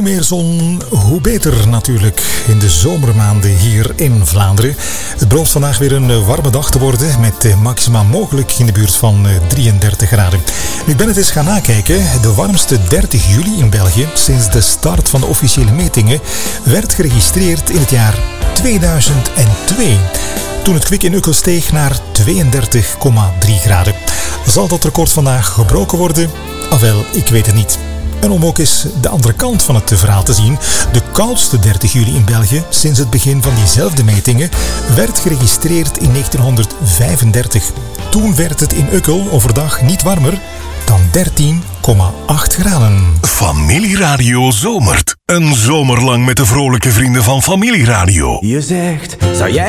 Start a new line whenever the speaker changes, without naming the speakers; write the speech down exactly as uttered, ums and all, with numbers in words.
meer zon, hoe beter natuurlijk in de zomermaanden hier in Vlaanderen. Het belooft vandaag weer een warme dag te worden met maximaal mogelijk in de buurt van drieëndertig graden. Ik ben het eens gaan nakijken. De warmste dertig juli in België sinds de start van de officiële metingen werd geregistreerd in het jaar tweeduizend twee. Toen het kwik in Ukkel steeg naar tweeëndertig komma drie graden. Zal dat record vandaag gebroken worden? Ah wel, ik weet het niet. En om ook eens de andere kant van het verhaal te zien, de koudste dertig juli in België sinds het begin van diezelfde metingen werd geregistreerd in negentienhonderdvijfendertig. Toen werd het in Ukkel overdag niet warmer dan dertien komma acht graden.
Familieradio zomert. Een zomer lang met de vrolijke vrienden van Familieradio.
Je zegt, zou jij